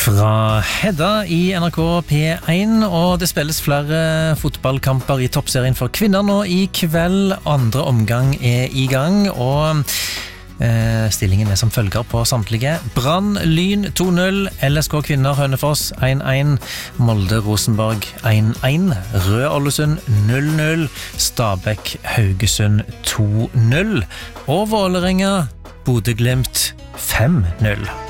Fra Hedda i NRK P1, og det spilles flere fotballkamper i toppserien for kvinner nå i kveld. Andre omgang i gang, og stillingen som følger på samtlige. Brann Lyn 2-0, LSK Kvinner Hønefoss 1-1, Molde Rosenborg 1-1, Rød Ålesund 0-0, Stabæk Haugesund 2-0, og Vålerenga Bodø Glimt 5-0.